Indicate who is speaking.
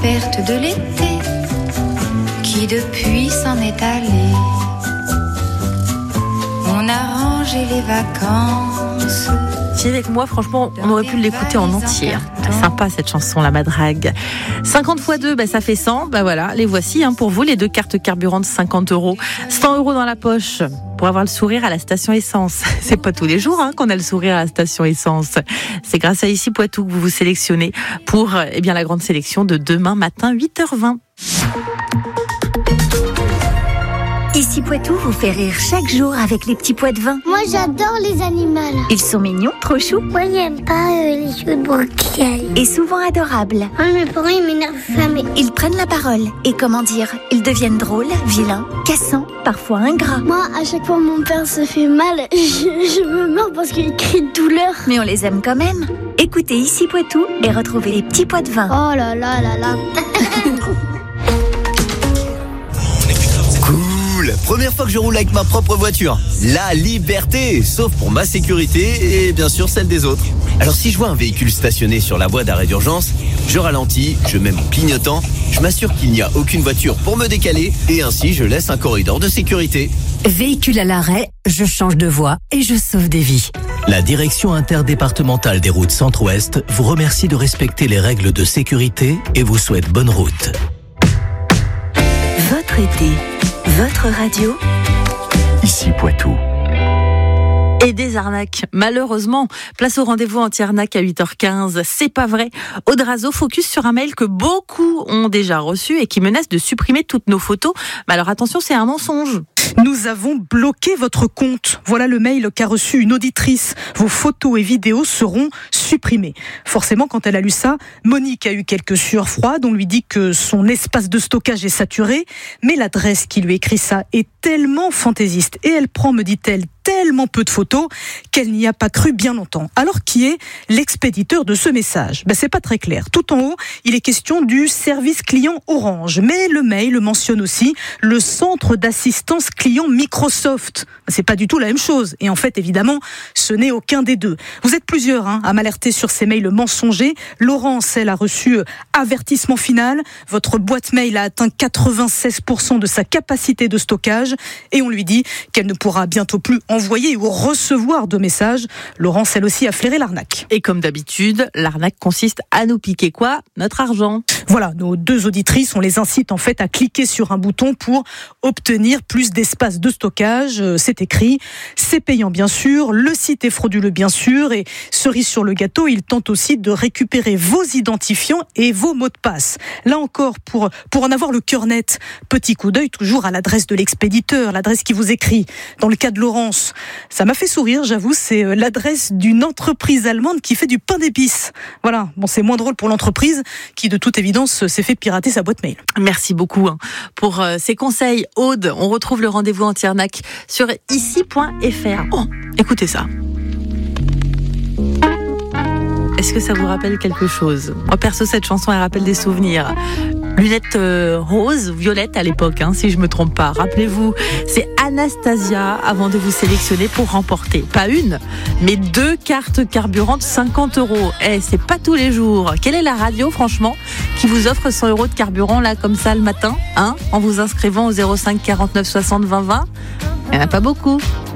Speaker 1: verte de l'été qui depuis s'en est allée. On a rangé les vacances.
Speaker 2: Si avec moi, franchement, on aurait pu l'écouter en entier. C'est sympa cette chanson, la Madrague. 50 x 2, ça fait 100. Voilà, les voici pour vous, les 2 cartes carburant de 50 €. 100 € dans la poche pour avoir le sourire à la station essence. C'est pas tous les jours qu'on a le sourire à la station essence. C'est grâce à Ici Poitou que vous vous sélectionnez pour la grande sélection de demain matin, 8h20.
Speaker 3: Ici Poitou vous fait rire chaque jour avec les petits pois de vin.
Speaker 4: Moi j'adore les animaux.
Speaker 3: Ils sont mignons, trop choux.
Speaker 4: Moi j'aime pas les jeux de brocoli.
Speaker 3: Et souvent adorables.
Speaker 4: Mes parents ils m'énervent jamais.
Speaker 3: Ils prennent la parole. Et comment dire, ils deviennent drôles, vilains, cassants, parfois ingrats.
Speaker 4: Moi à chaque fois mon père se fait mal, je me meurs parce qu'il crie de douleur.
Speaker 3: Mais on les aime quand même. Écoutez Ici Poitou et retrouvez les petits pois de vin.
Speaker 4: Oh là là là là.
Speaker 5: Première fois que je roule avec ma propre voiture. La liberté, sauf pour ma sécurité et bien sûr celle des autres. Alors si je vois un véhicule stationné sur la voie d'arrêt d'urgence, je ralentis, je mets mon clignotant, je m'assure qu'il n'y a aucune voiture pour me décaler et ainsi je laisse un corridor de sécurité.
Speaker 6: Véhicule à l'arrêt, je change de voie et je sauve des vies.
Speaker 7: La direction interdépartementale des routes Centre-Ouest vous remercie de respecter les règles de sécurité et vous souhaite bonne route.
Speaker 3: Votre été, votre radio.
Speaker 7: Ici Poitou.
Speaker 2: Et des arnaques, malheureusement. Place au rendez-vous anti-arnaque à 8h15. C'est pas vrai. Audrazo focus sur un mail que beaucoup ont déjà reçu et qui menace de supprimer toutes nos photos. Mais alors attention, c'est un mensonge.
Speaker 8: Nous avons bloqué votre compte. Voilà le mail qu'a reçu une auditrice. Vos photos et vidéos seront supprimées. Forcément, quand elle a lu ça, Monique a eu quelques sueurs froides. On lui dit que son espace de stockage est saturé. Mais l'adresse qui lui écrit ça est tellement fantaisiste. Et elle prend, me dit-elle, tellement peu de photos qu'elle n'y a pas cru bien longtemps. Alors, qui est l'expéditeur de ce message ? C'est pas très clair. Tout en haut, il est question du service client Orange. Mais le mail mentionne aussi le centre d'assistance client Microsoft. C'est pas du tout la même chose. Et en fait, évidemment, ce n'est aucun des deux. Vous êtes plusieurs à m'alerter sur ces mails mensongers. Laurence, elle a reçu avertissement final. Votre boîte mail a atteint 96% de sa capacité de stockage. Et on lui dit qu'elle ne pourra bientôt plus envoyer ou recevoir de messages. Laurence, elle aussi, a flairé l'arnaque.
Speaker 2: Et comme d'habitude, l'arnaque consiste à nous piquer quoi ? Notre argent.
Speaker 8: Voilà, nos 2 auditrices, on les incite en fait à cliquer sur un bouton pour obtenir plus d'espace de stockage. C'est écrit, c'est payant bien sûr, le site est frauduleux bien sûr, et cerise sur le gâteau, il tente aussi de récupérer vos identifiants et vos mots de passe. Là encore, pour en avoir le cœur net, petit coup d'œil toujours à l'adresse de l'expéditeur, l'adresse qui vous écrit. Dans le cas de Laurence, ça m'a fait sourire, j'avoue, c'est l'adresse d'une entreprise allemande qui fait du pain d'épices. Voilà, c'est moins drôle pour l'entreprise qui, de toute évidence, s'est fait pirater sa boîte mail.
Speaker 2: Merci beaucoup pour ces conseils, Aude. On retrouve le rendez-vous anti-arnaque sur ici.fr. Oh, écoutez ça. Est-ce que ça vous rappelle quelque chose ? Moi, perso, cette chanson, elle rappelle des souvenirs. Lunettes roses, violettes à l'époque, si je me trompe pas. Rappelez-vous, c'est Anastasia avant de vous sélectionner pour remporter, pas une, mais 2 cartes carburant de 50 €. C'est pas tous les jours. Quelle est la radio, franchement, qui vous offre 100 € de carburant, là, comme ça, le matin, en vous inscrivant au 05 49 60 20 20 ? Il n'y en a pas beaucoup.